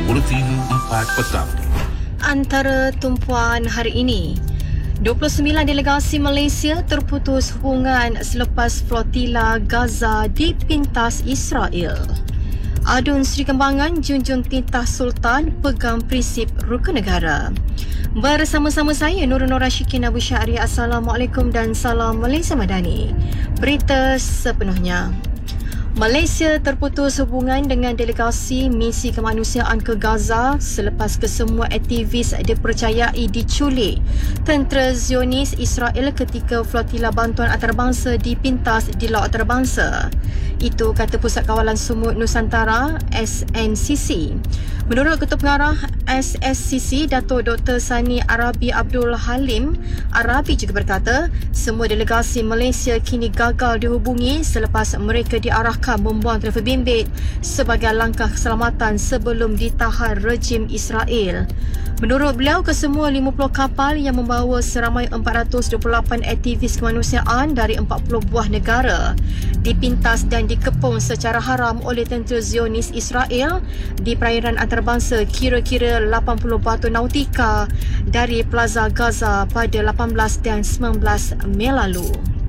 Buletin 4 Petang. Antara tumpuan hari ini, 29 delegasi Malaysia terputus hubungan selepas flotila Gaza dipintas Israel. Adun Sri Kembangan junjung titah Sultan pegang prinsip rukun negara. Bersama-sama saya Nurul Rashikin Abu Syahri. Assalamualaikum dan salam Malaysia Madani. Berita sepenuhnya. Malaysia terputus hubungan dengan delegasi misi kemanusiaan ke Gaza selepas kesemua aktivis dipercayai diculik tentera Zionis Israel ketika flotila bantuan antarabangsa dipintas di laut antarabangsa. Itu kata Pusat Kawalan Sumut Nusantara SNCC. Menurut Ketua Pengarah SSCC, Datuk Dr. Sani Arabi Abdul Halim, Arabi juga berkata, semua delegasi Malaysia kini gagal dihubungi selepas mereka diarahkan membuang telefon bimbit sebagai langkah keselamatan sebelum ditahan rejim Israel. Menurut beliau, kesemua 50 kapal yang membawa seramai 428 aktivis kemanusiaan dari 40 buah negara dipintas dan dikepung secara haram oleh tentera Zionis Israel di perairan antarabangsa kira-kira 80 batu nautika dari Plaza Gaza pada 18 dan 19 Mei lalu.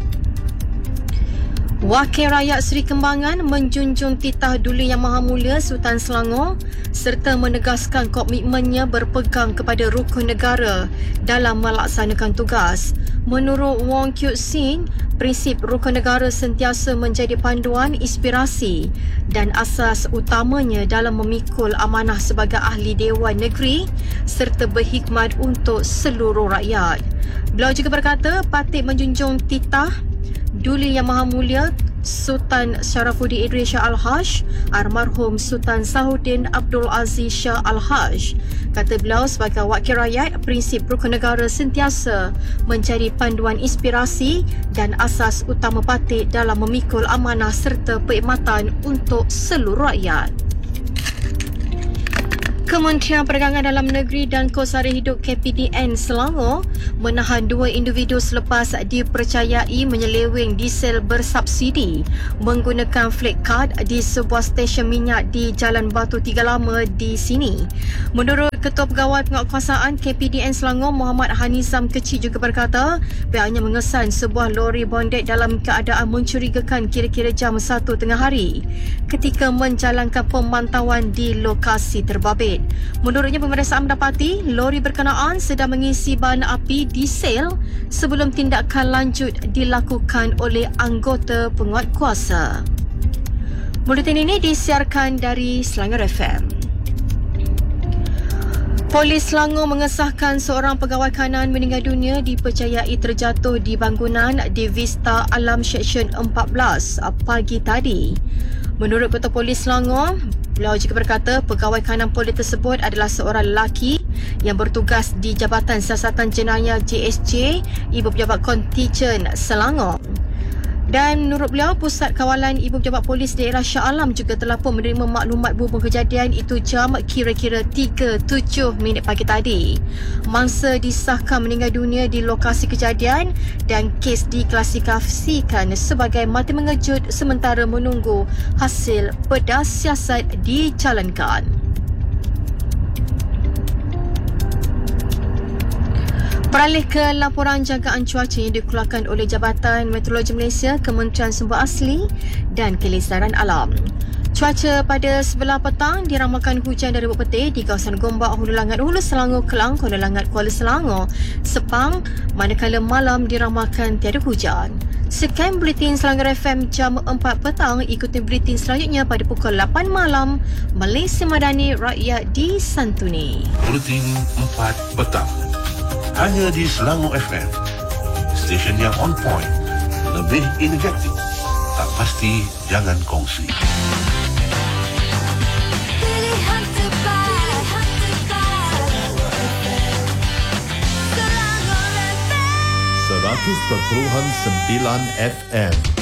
Wakil Rakyat Sri Kembangan menjunjung titah Duli Yang Maha Mulia Sultan Selangor serta menegaskan komitmennya berpegang kepada rukun negara dalam melaksanakan tugas. Menurut Wong Kiew Sin, prinsip rukun negara sentiasa menjadi panduan, inspirasi dan asas utamanya dalam memikul amanah sebagai ahli Dewan Negeri serta berkhidmat untuk seluruh rakyat. Beliau juga berkata patut menjunjung titah Duli Yang Maha Mulia Sultan Sharafuddin Idris Shah Al-Haj, almarhum Sultan Sahuddin Abdul Aziz Shah Al-Haj. Kata beliau, sebagai wakil rakyat, prinsip rukun negara sentiasa menjadi panduan inspirasi dan asas utama patut dalam memikul amanah serta perkhidmatan untuk seluruh rakyat. Kementerian Perdagangan Dalam Negeri dan Kos Sara Hidup KPDN Selangor menahan 2 individu selepas dipercayai menyeleweng diesel bersubsidi menggunakan flat card di sebuah stesen minyak di Jalan Batu Tiga Lama di sini. Menurut Ketua Pegawai Penguatkuasaan KPDN Selangor Muhammad Hanizam Kecil juga berkata pihaknya mengesan sebuah lori bondet dalam keadaan mencurigakan kira-kira jam 1 tengah hari ketika menjalankan pemantauan di lokasi terbabit. Menurutnya, pemeriksaan mendapati lori berkenaan sedang mengisi bahan api diesel sebelum tindakan lanjut dilakukan oleh anggota penguatkuasa. Buletin ini disiarkan dari Selangor FM. Polis Selangor mengesahkan seorang pegawai kanan meninggal dunia dipercayai terjatuh di bangunan di Vista Alam Seksyen 14 pagi tadi. Menurut Ketua Polis Selangor, beliau juga berkata pegawai kanan polis tersebut adalah seorang lelaki yang bertugas di Jabatan Siasatan Jenayah JSJ, Ibu Pejabat Kontijen Selangor. Dan menurut beliau, Pusat Kawalan Ibu Pejabat Polis Daerah Shah Alam juga telah pun menerima maklumat berhubung kejadian itu jam kira-kira 3.07 pagi tadi. Mangsa disahkan meninggal dunia di lokasi kejadian dan kes diklasifikasikan sebagai mati mengejut sementara menunggu hasil bedah siasat dijalankan. Beralih ke laporan jagaan cuaca yang dikeluarkan oleh Jabatan Meteorologi Malaysia, Kementerian Sumber Asli dan Kelestarian Alam. Cuaca pada sebelah petang diramalkan hujan dari petang di kawasan Gombak, Hulu Langat, Hulu Selangor, Kelang, Hulu Langat, Kuala Selangor, Sepang, manakala malam diramalkan tiada hujan. Sekian Buletin Selangor FM jam 4 petang. Ikuti Buletin selanjutnya pada pukul 8 malam. Malaysia Madani, rakyat disantuni. Buletin 4 Petang. Hanya di Selangor FM. Stesen yang on point. Lebih energetik. Tak pasti, jangan kongsi. Pilihan tepat. Selangor FM. 100.9 FM.